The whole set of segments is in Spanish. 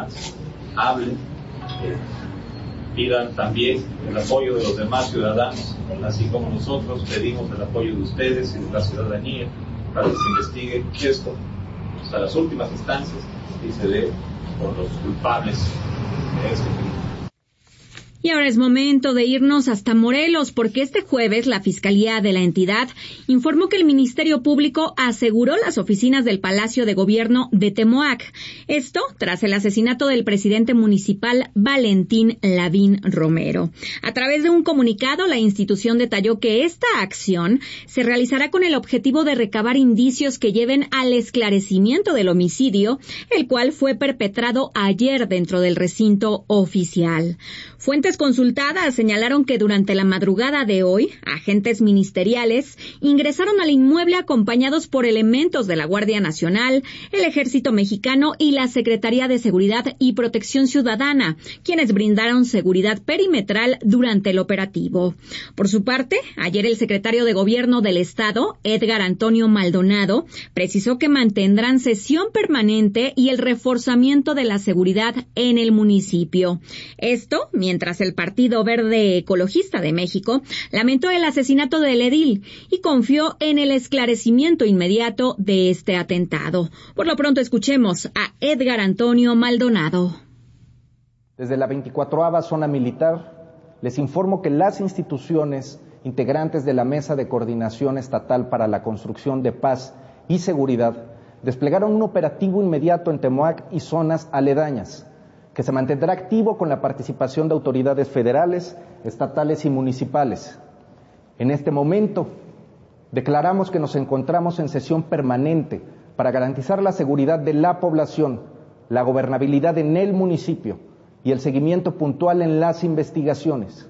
más, hablen, pidan también el apoyo de los demás ciudadanos, así como nosotros pedimos el apoyo de ustedes y de la ciudadanía para que se investigue esto hasta las últimas instancias y se dé por los culpables de este crimen. Y ahora es momento de irnos hasta Morelos, porque este jueves la Fiscalía de la entidad informó que el Ministerio Público aseguró las oficinas del Palacio de Gobierno de Temoac. Esto tras el asesinato del presidente municipal Valentín Lavín Romero. A través de un comunicado, la institución detalló que esta acción se realizará con el objetivo de recabar indicios que lleven al esclarecimiento del homicidio, el cual fue perpetrado ayer dentro del recinto oficial. Fuentes consultadas señalaron que durante la madrugada de hoy, agentes ministeriales ingresaron al inmueble acompañados por elementos de la Guardia Nacional, el Ejército Mexicano y la Secretaría de Seguridad y Protección Ciudadana, quienes brindaron seguridad perimetral durante el operativo. Por su parte, ayer el secretario de Gobierno del Estado, Edgar Antonio Maldonado, precisó que mantendrán sesión permanente y el reforzamiento de la seguridad en el municipio. Esto mientras el Partido Verde Ecologista de México lamentó el asesinato del edil y confió en el esclarecimiento inmediato de este atentado. Por lo pronto escuchemos a Edgar Antonio Maldonado. Desde la 24ª Zona Militar les informo que las instituciones integrantes de la Mesa de Coordinación Estatal para la Construcción de Paz y Seguridad desplegaron un operativo inmediato en Temoac y zonas aledañas, que se mantendrá activo con la participación de autoridades federales, estatales y municipales. En este momento, declaramos que nos encontramos en sesión permanente para garantizar la seguridad de la población, la gobernabilidad en el municipio y el seguimiento puntual en las investigaciones.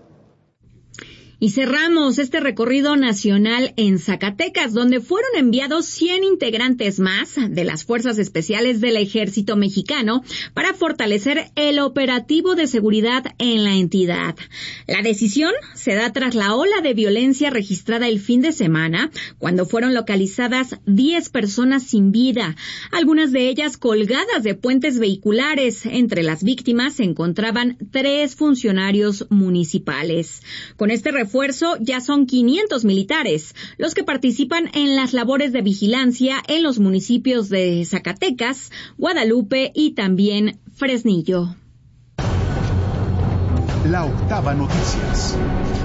Y cerramos este recorrido nacional en Zacatecas, donde fueron enviados 100 integrantes más de las Fuerzas Especiales del Ejército Mexicano para fortalecer el operativo de seguridad en la entidad. La decisión se da tras la ola de violencia registrada el fin de semana, cuando fueron localizadas 10 personas sin vida, algunas de ellas colgadas de puentes vehiculares. Entre las víctimas se encontraban 3 funcionarios municipales. Con este refuerzo ya son 500 militares los que participan en las labores de vigilancia en los municipios de Zacatecas, Guadalupe y también Fresnillo. La Octava Noticias.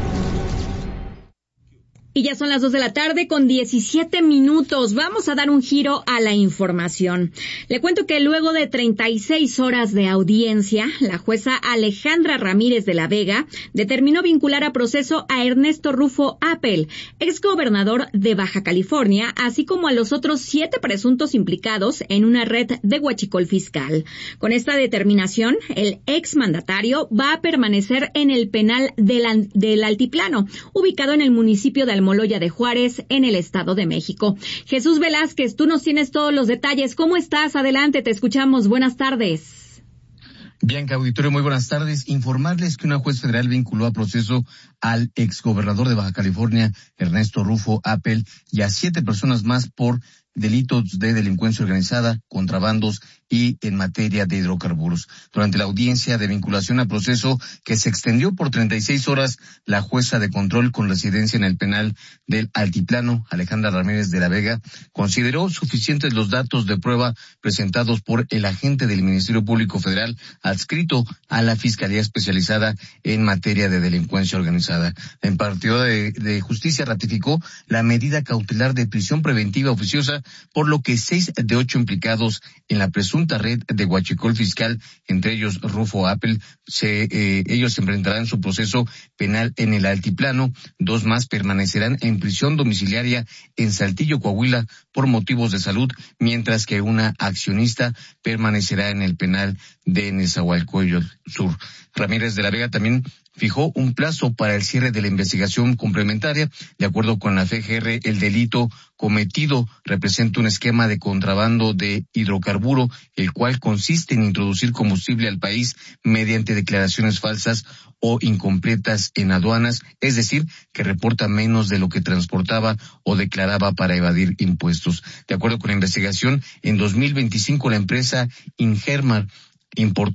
Y ya son las 2 de la tarde con 17 minutos. Vamos a dar un giro a la información. Le cuento que luego de 36 horas de audiencia, la jueza Alejandra Ramírez de la Vega determinó vincular a proceso a Ernesto Rufo Appel, exgobernador de Baja California, así como a los otros 7 presuntos implicados en una red de huachicol fiscal. Con esta determinación, el exmandatario va a permanecer en el penal del Altiplano, ubicado en el municipio de Almoloya de Juárez, en el Estado de México. Jesús Velázquez, tú nos tienes todos los detalles. ¿Cómo estás? Adelante, te escuchamos. Buenas tardes. Bianca, auditorio, muy buenas tardes. Informarles que una juez federal vinculó a proceso al exgobernador de Baja California, Ernesto Rufo Appel, y a 7 personas más por delitos de delincuencia organizada, contrabandos y en materia de hidrocarburos. Durante la audiencia de vinculación a proceso que se extendió por 36 horas, la jueza de control con residencia en el penal del Altiplano, Alejandra Ramírez de la Vega, consideró suficientes los datos de prueba presentados por el agente del Ministerio Público Federal adscrito a la Fiscalía Especializada en materia de delincuencia organizada. El Partido de Justicia ratificó la medida cautelar de prisión preventiva oficiosa, por lo que 6 de 8 implicados en la presunta red de huachicol fiscal, entre ellos Rufo Appel, ellos enfrentarán su proceso penal en el Altiplano. 2 más permanecerán en prisión domiciliaria en Saltillo, Coahuila, por motivos de salud, mientras que una accionista permanecerá en el penal de Nezahualcóyotl Sur. Ramírez de la Vega también fijó un plazo para el cierre de la investigación complementaria. De acuerdo con la FGR, el delito cometido representa un esquema de contrabando de hidrocarburo, el cual consiste en introducir combustible al país mediante declaraciones falsas o incompletas en aduanas, es decir, que reporta menos de lo que transportaba o declaraba para evadir impuestos. De acuerdo con la investigación, en 2025 la empresa Ingermar importó